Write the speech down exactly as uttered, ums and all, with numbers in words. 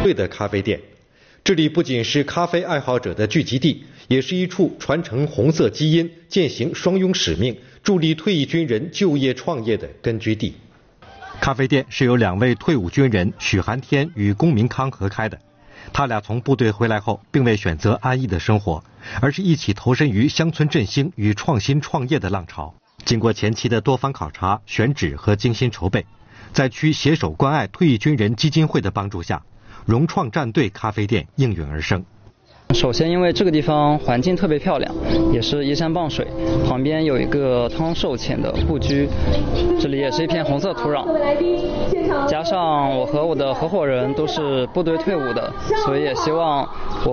对的咖啡店。这里不仅是咖啡爱好者的聚集地，也是一处传承红色基因、践行双拥使命、助力退役军人就业创业的根据地。咖啡店是由两位退伍军人许寒天与龚明康合开的。他俩从部队回来后，并未选择安逸的生活，而是一起投身于乡村振兴与创新创业的浪潮。经过前期的多方考察、选址和精心筹备，在区携手关爱退役军人基金会的帮助下，融创战队咖啡店应运而生。 首先，因为这个地方环境特别漂亮，也是依山傍水，旁边有一个汤寿浅的故居，这里也是一片红色土壤。加上我和我的合伙人都是部队退伍的，所以也希望我